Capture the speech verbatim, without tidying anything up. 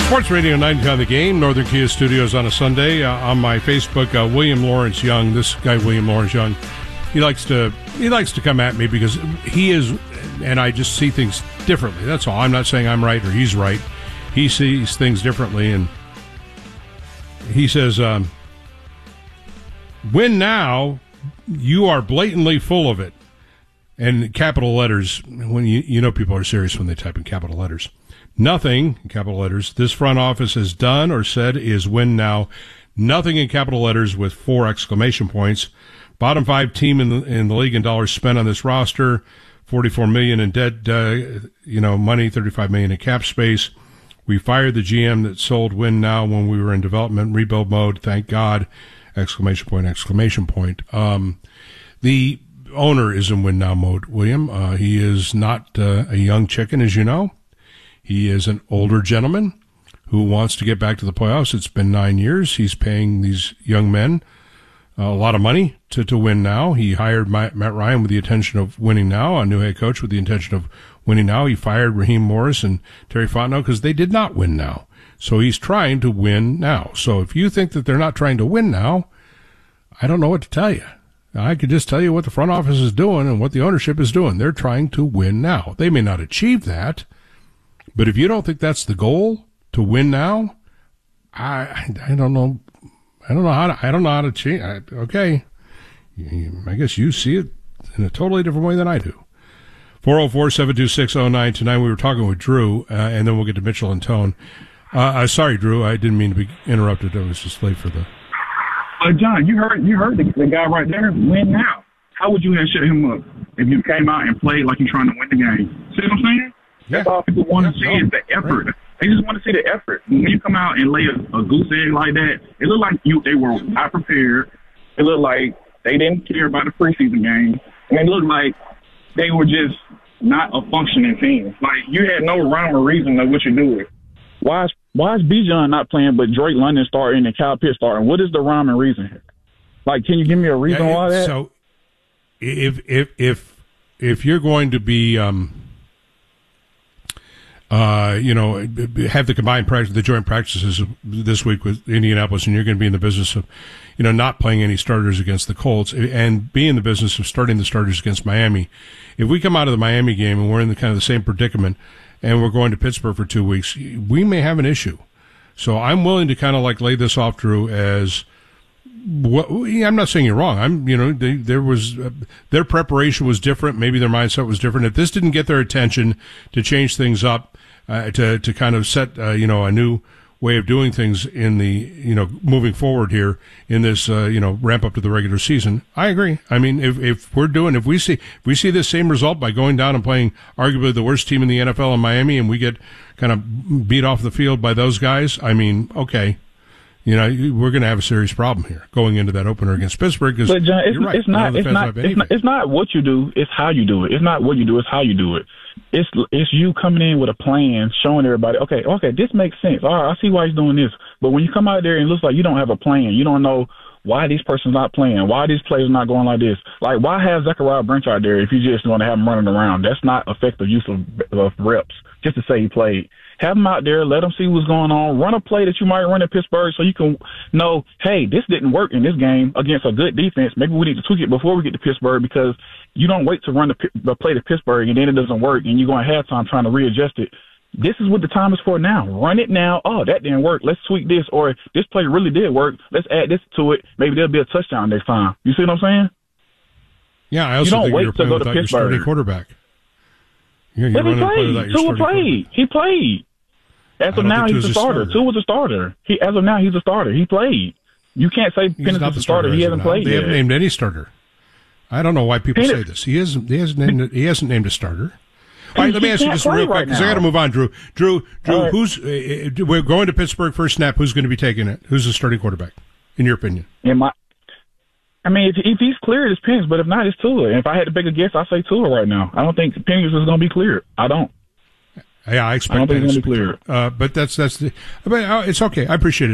Sports Radio ninety on the game, Northern Kia Studios on a Sunday. Uh, on my Facebook, uh, William Lawrence Young, this guy William Lawrence Young, he likes to he likes to come at me because he is, and I just see things differently. That's all. I'm not saying I'm right or he's right. He sees things differently, and he says, um, "Win now, you are blatantly full of it." And capital letters, when you you know people are serious when they type in capital letters. Nothing, in capital letters, this front office has done or said is win now. Nothing in capital letters with four exclamation points. Bottom five team in the, in the league in dollars spent on this roster, forty-four million dollars in dead, uh, you know, money, thirty-five million dollars in cap space. We fired the G M that sold Win Now when we were in development rebuild mode. Thank God! Exclamation point! Exclamation point! Um, the owner is in Win Now mode, William. Uh, he is not uh, a young chicken, as you know. He is an older gentleman who wants to get back to the playoffs. It's been nine years. He's paying these young men uh, a lot of money to, to win now. He hired Matt Ryan with the intention of winning now, a new head coach with the intention of winning now. He fired Raheem Morris and Terry Fontenot because they did not win now. So he's trying to win now. So if you think that they're not trying to win now, I don't know what to tell you. I could just tell you what the front office is doing and what the ownership is doing. They're trying to win now. They may not achieve that, but if you don't think that's the goal, to win now, I I don't know. I don't know how to. I don't know how to change. I, okay, I guess you see it in a totally different way than I do. four oh four, seven two six, oh nine two nine. We were talking with Drew, uh, and then we'll get to Mitchell and Tone. Uh, uh, sorry, Drew. I didn't mean to be interrupted. I was just late for the. Uh, John, you heard you heard the, the guy right there. Win now. How would you have shut him up if you came out and played like you're trying to win the game? See what I'm saying? Yeah. That's all people want to yeah, see no, is the effort. Right. They just want to see the effort. When you come out and lay a, a goose egg like that, it looked like you they were not prepared. It looked like they didn't care about the preseason game. And it looked like they were just not a functioning team. Like, you had no rhyme or reason of what you're doing. Why is, why is Bijan not playing but Drake London starting and Kyle Pitts starting? What is the rhyme and reason here? Like, can you give me a reason yeah, why that? So, if if if if you're going to be um, Uh, you know, have the combined practice, the joint practices this week with Indianapolis, and you're going to be in the business of, you know, not playing any starters against the Colts and be in the business of starting the starters against Miami. If we come out of the Miami game and we're in the kind of the same predicament and we're going to Pittsburgh for two weeks, we may have an issue. So I'm willing to kind of like lay this off, Drew, as what, I'm not saying you're wrong. I'm, you know, they, there was, uh, their preparation was different. Maybe their mindset was different. If this didn't get their attention to change things up, uh, to, to kind of set, uh, you know, a new way of doing things in the, you know, moving forward here in this, uh, you know, ramp up to the regular season, I agree. I mean, if, if we're doing, if we see, if we see this same result by going down and playing arguably the worst team in the N F L in Miami and we get kind of beat off the field by those guys, I mean, okay. You know, we're going to have a serious problem here going into that opener against Pittsburgh. Because but John, it's, you're right. it's not, it's not, it's not, it's not what you do. It's how you do it. It's not what you do. It's how you do it. It's, it's you coming in with a plan, showing everybody, okay, okay, this makes sense. All right, I see why he's doing this. But when you come out there and it looks like you don't have a plan, you don't know why these person's not playing, why these players not going like this. Like, why have Zechariah Branch out there if you just want to have him running around? That's not effective use of, of reps, just to say he played. Have him out there, let him see what's going on, run a play that you might run in Pittsburgh so you can know, hey, this didn't work in this game against a good defense. Maybe we need to tweak it before we get to Pittsburgh, because you don't wait to run the, the play to Pittsburgh and then it doesn't work and you go in halftime trying to readjust it. This is what the time is for now. Run it now. Oh, that didn't work. Let's tweak this. Or this play really did work. Let's add this to it. Maybe there'll be a touchdown next time. You see what I'm saying? Yeah, I also you don't think wait you're to playing go to without your starting Pittsburgh. quarterback. You're, you're but he running played. play Tua played. He played. As of now, he's a starter. Tua was a starter. He, as of now, he's a starter. He played. You can't say Penix is a starter. He hasn't played They yet. haven't named any starter. I don't know why people Penix. say this. He hasn't. He hasn't named. He hasn't named a starter. All right, let me ask you just real quick because I got to move on, Drew. Drew, Drew, right. who's uh, we're going to Pittsburgh first snap? Who's going to be taking it? Who's the starting quarterback, in your opinion? In my, I mean, if, if he's cleared, it's Penix. But if not, it's Tua. And if I had to pick a guess, I say Tua right now. I don't think Penix is going to be cleared. I don't. Yeah, I expect. I don't think Penix he's to going to be be cleared. Uh, but that's that's the. But uh, it's okay. I appreciate it.